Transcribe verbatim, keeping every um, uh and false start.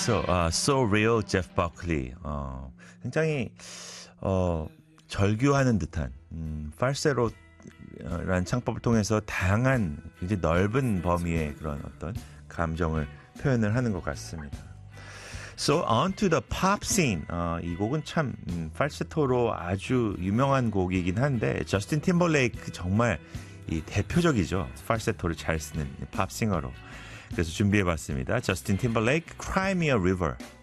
So, uh, so real, 제프 버클리. 어, 굉장히 어, 절규하는 듯한 음, 팔세로라는 창법을 통해서 다양한 굉장히 넓은 범위의 그런 어떤 감정을 표현을 하는 것 같습니다. So on to the pop scene. 어, 이 곡은 참 음, 팔세토로 아주 유명한 곡이긴 한데 저스틴 팀벌레이크 정말 이 대표적이죠. 팔세토를 잘 쓰는 팝싱어로. 그래서 준비해봤습니다. 저스틴 팀벌레이크, Cry Me a River.